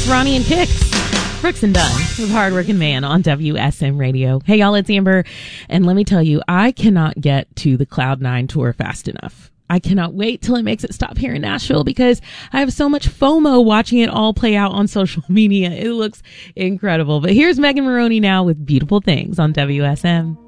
It's Ronnie and Kix. Brooks and Dunn with Hardworking Man on WSM Radio. Hey, y'all, it's Amber. And let me tell you, I cannot get to the Cloud9 tour fast enough. I cannot wait till it makes it stop here in Nashville because I have so much FOMO watching it all play out on social media. It looks incredible. But here's Megan Moroney now with Beautiful Things on WSM.